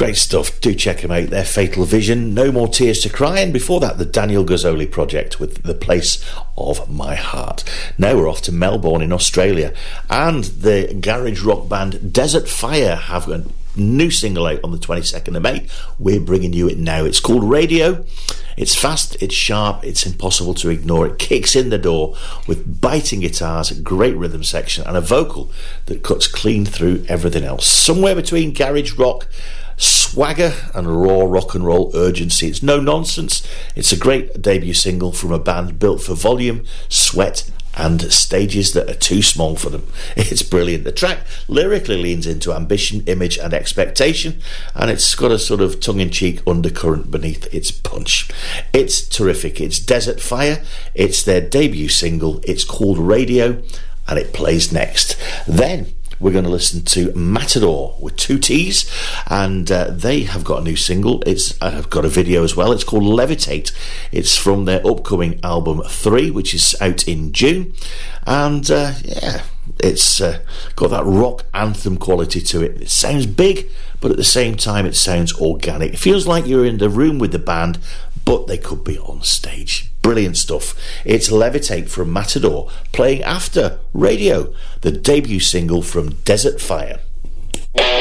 Great stuff. Do check them out. They're Fatal Vision, No More Tears to Cry, and before that, the Daniel Gazzoli Project with The Place of My Heart. Now we're off to Melbourne in Australia, and the garage rock band Desert Fire have a new single out on the 22nd of May. We're bringing you it now. It's called Radio. It's fast, it's sharp, it's impossible to ignore. It kicks in the door with biting guitars, a great rhythm section, and a vocal that cuts clean through everything else. Somewhere between garage rock, swagger, and raw rock and roll urgency. It's no nonsense. It's a great debut single from a band built for volume, sweat, and stages that are too small for them. It's brilliant. The track lyrically leans into ambition, image, and expectation, and it's got a sort of tongue-in-cheek undercurrent beneath its punch. It's terrific. It's Desert Fire. It's their debut single. It's called Radio, and it plays next. Then we're going to listen to Matador with 2 T's, and they have got a new single. It's got a video as well. It's called Levitate. It's from their upcoming album 3, which is out in June, and it's got that rock anthem quality to it. It sounds big, but at the same time it sounds organic. It feels like you're in the room with the band, but they could be on stage. Brilliant stuff. It's Levitate from Matador, playing after Radio, the debut single from Desert Fire.